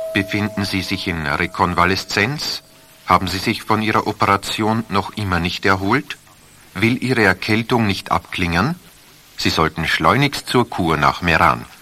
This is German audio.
Befinden Sie sich in Rekonvaleszenz? Haben Sie sich von Ihrer Operation noch immer nicht erholt? Will Ihre Erkältung nicht abklingen? Sie sollten schleunigst zur Kur nach Meran.